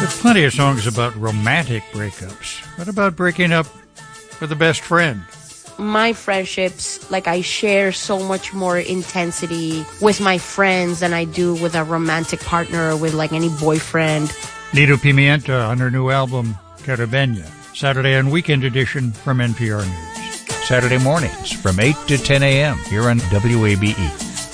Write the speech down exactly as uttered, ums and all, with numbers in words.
There's plenty of songs about romantic breakups. What about breaking up with a best friend? My friendships, like I share so much more intensity with my friends than I do with a romantic partner or with like any boyfriend. Lido Pimienta on her new album, Caribeña. Saturday and weekend edition from N P R News. Saturday mornings from eight to ten a.m. here on W A B E.